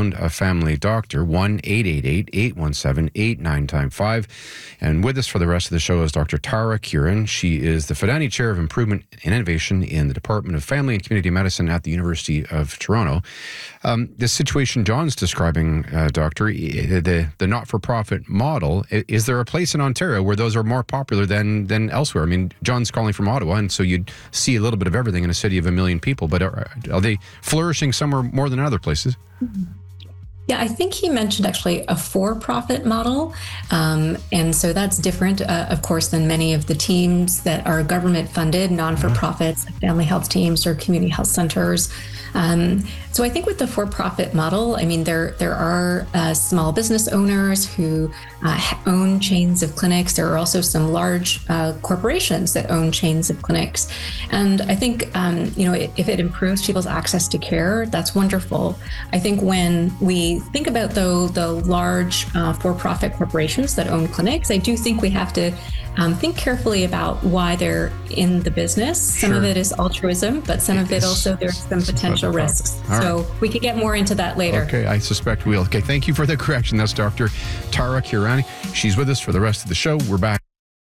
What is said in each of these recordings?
found a family doctor, 1-888-817-8995. And with us for the rest of the show is Dr. Tara Curran. She is the Fidani Chair of Improvement and Innovation in the Department of Family and Community Medicine at the University of Toronto. The situation John's describing, Doctor, the not-for-profit model, is there a place in Ontario where those are more popular than elsewhere? I mean, John's calling from Ottawa, and so you'd see a little bit of everything in a city of 1 million people, but are they flourishing somewhere more than other places? Yeah, I think he mentioned actually a for-profit model. And so that's different, of course, than many of the teams that are government-funded, non-for-profits, like family health teams or community health centers. So I think with the for-profit model, I mean, there are small business owners who own chains of clinics. There are also some large corporations that own chains of clinics. And I think, if it improves people's access to care, that's wonderful. I think when we think about, though, the large for-profit corporations that own clinics, I do think we have to think carefully about why they're in the business. Some of it is altruism, but some of it also, there's some potential risks. So we could get more into that later. Okay, I suspect we'll. Okay, thank you for the correction. That's Dr. Tara Curran. She's with us for the rest of the show. We're back.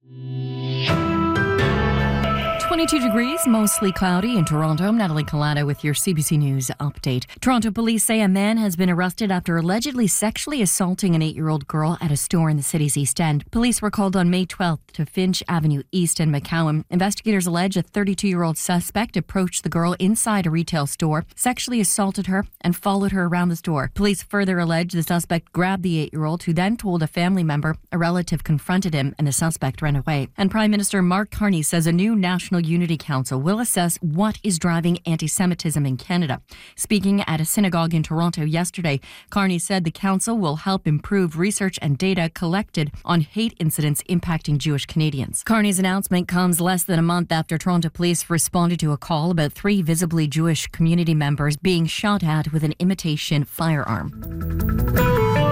22 degrees, mostly cloudy in Toronto. I'm Natalie Collada with your CBC News update. Toronto police say a man has been arrested after allegedly sexually assaulting an 8-year-old girl at a store in the city's East End. Police were called on May 12th to Finch Avenue East in McCowan. Investigators allege a 32-year-old suspect approached the girl inside a retail store, sexually assaulted her, and followed her around the store. Police further allege the suspect grabbed the 8-year-old, who then told a family member. A relative confronted him, and the suspect ran away. And Prime Minister Mark Carney says a new National Unity Council will assess what is driving anti-Semitism in Canada. Speaking at a synagogue in Toronto yesterday, Carney said the council will help improve research and data collected on hate incidents impacting Jewish Canadians. Carney's announcement comes less than a month after Toronto police responded to a call about 3 visibly Jewish community members being shot at with an imitation firearm.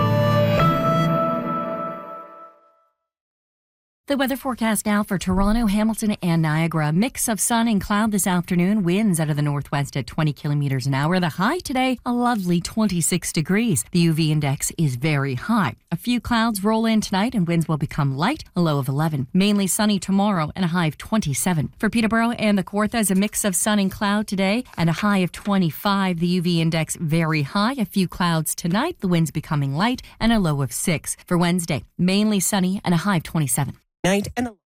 The weather forecast now for Toronto, Hamilton and Niagara. A mix of sun and cloud this afternoon. Winds out of the northwest at 20 kilometers an hour. The high today, a lovely 26 degrees. The UV index is very high. A few clouds roll in tonight and winds will become light, a low of 11. Mainly sunny tomorrow and a high of 27. For Peterborough and the Kawarthas, a mix of sun and cloud today and a high of 25. The UV index very high. A few clouds tonight. The winds becoming light and a low of 6. For Wednesday, mainly sunny and a high of 27. Night and